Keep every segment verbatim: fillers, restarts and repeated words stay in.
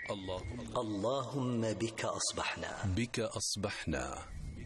اللهم اللهم بك أصبحنا بك أصبحنا.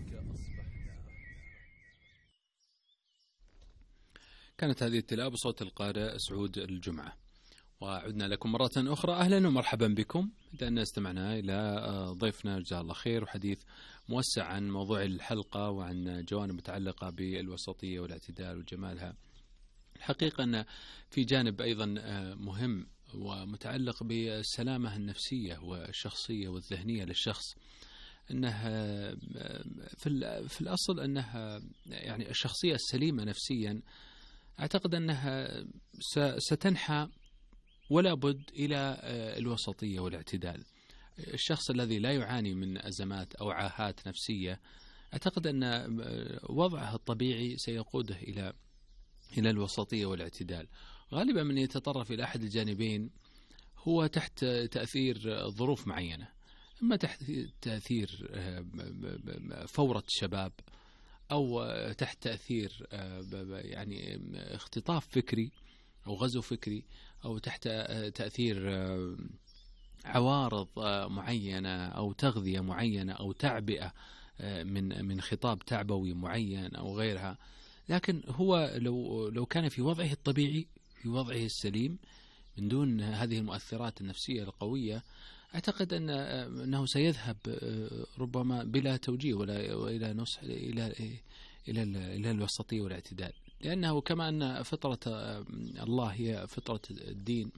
كانت هذه التلاوة بصوت القارئ سعود الجمعة، وعدنا لكم مرة أخرى. أهلا ومرحبا بكم. لأن استمعنا إلى ضيفنا جزاه الله خير وحديث موسع عن موضوع الحلقة وعن جوانب متعلقة بالوسطية والاعتدال وجمالها. الحقيقة أن في جانب أيضا مهم ومتعلق بالسلامة النفسية والشخصية والذهنية للشخص، أنها في في الأصل أنها يعني الشخصية السليمة نفسيا أعتقد أنها ستنحى ولا بد إلى الوسطية والاعتدال. الشخص الذي لا يعاني من أزمات أو عاهات نفسية أعتقد أن وضعه الطبيعي سيقوده إلى إلى الوسطية والاعتدال. غالبا من يتطرف إلى أحد الجانبين هو تحت تأثير ظروف معينة، إما تحت تأثير فورة شباب، أو تحت تأثير يعني اختطاف فكري أو غزو فكري، أو تحت تأثير عوارض معينة أو تغذية معينة أو تعبئة من من خطاب تعبوي معين أو غيرها. لكن هو لو لو كان في وضعه الطبيعي، في وضعه السليم، من دون هذه المؤثرات النفسية القوية، أعتقد أن أنه سيذهب ربما بلا توجيه ولا إلى نصح إلى إلى إلى الوسطية والاعتدال. لأنه كما أن فطرة الله هي فطرة الدين